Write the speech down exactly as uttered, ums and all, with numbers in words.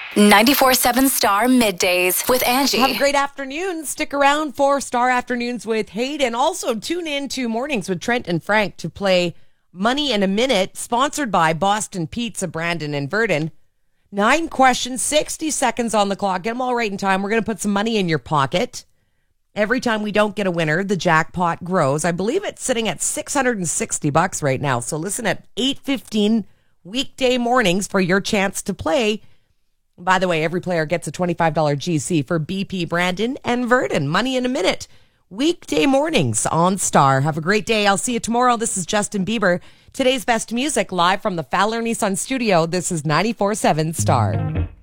ninety-four seven Star Middays with Angie. Have a great afternoon. Stick around for Star Afternoons with Hayden. Also, tune in to Mornings with Trent and Frank to play Money in a Minute, sponsored by Boston Pizza, Brandon and Verdon. Nine questions, sixty seconds on the clock. Get them all right in time. We're going to put some money in your pocket. Every time we don't get a winner, the jackpot grows. I believe it's sitting at six hundred sixty bucks right now. So listen at eight fifteen weekday mornings for your chance to play. By the way, every player gets a twenty-five dollars G C for B P, Brandon and Verdon. Money in a Minute. Weekday mornings on Star. Have a great day. I'll see you tomorrow. This is Justin Bieber. Today's best music live from the Fowler Nissan studio. This is ninety-four seven Star.